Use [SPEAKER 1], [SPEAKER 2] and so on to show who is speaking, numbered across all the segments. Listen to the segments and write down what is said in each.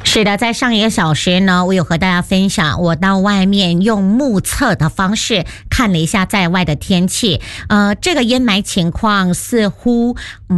[SPEAKER 1] 是的，在上一个小时呢，我有和大家分享，我到外面用目测的方式看了一下在外的天气，这个烟霾情况似乎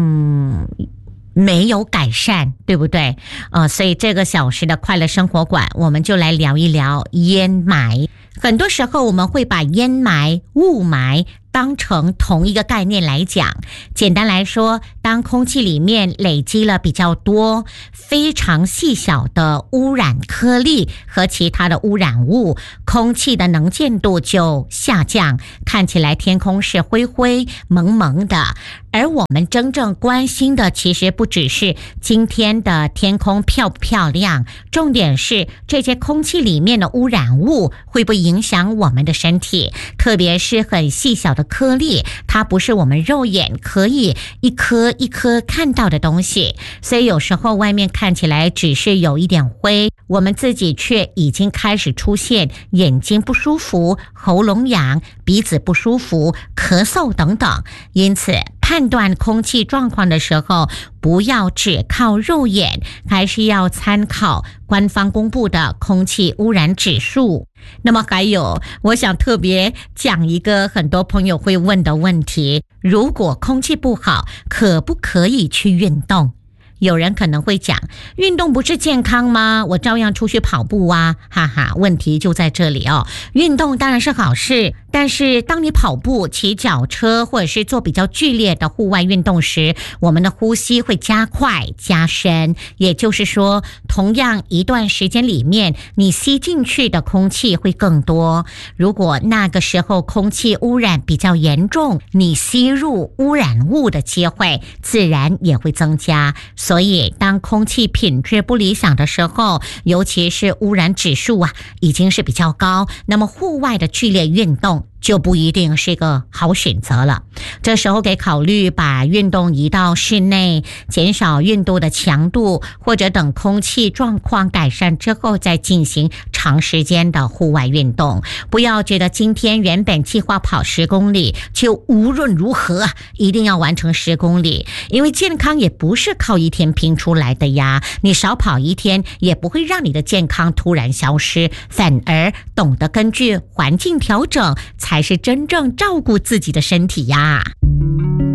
[SPEAKER 1] 没有改善，对不对？所以这个小时的快乐生活馆，我们就来聊一聊烟霾。很多时候我们会把烟霾、雾霾当成同一个概念来讲。简单来说，当空气里面累积了比较多非常细小的污染颗粒和其他的污染物，空气的能见度就下降，看起来天空是灰灰蒙蒙的。而我们真正关心的其实不只是今天的天空漂不漂亮，重点是这些空气里面的污染物会不会影响我们的身体，特别是很细小的颗粒，它不是我们肉眼可以一颗一颗看到的东西，所以有时候外面看起来只是有一点灰，我们自己却已经开始出现眼睛不舒服、喉咙痒、鼻子不舒服、咳嗽等等。因此判断空气状况的时候，不要只靠肉眼，还是要参考官方公布的空气污染指数。那么还有，我想特别讲一个很多朋友会问的问题，如果空气不好，可不可以去运动？有人可能会讲，运动不是健康吗？我照样出去跑步啊，哈哈，问题就在这里哦。运动当然是好事，但是当你跑步、骑脚车或者是做比较剧烈的户外运动时，我们的呼吸会加快、加深，也就是说，同样一段时间里面，你吸进去的空气会更多。如果那个时候空气污染比较严重，你吸入污染物的机会自然也会增加。所以当空气品质不理想的时候，尤其是污染指数已经是比较高，那么户外的剧烈运动就不一定是一个好选择了。这时候可以考虑把运动移到室内，减少运动的强度，或者等空气状况改善之后再进行长时间的户外运动。不要觉得今天原本计划跑10公里，就无论如何一定要完成10公里，因为健康也不是靠一天拼出来的呀。你少跑一天也不会让你的健康突然消失，反而懂得根据环境调整，才是真正照顾自己的身体呀。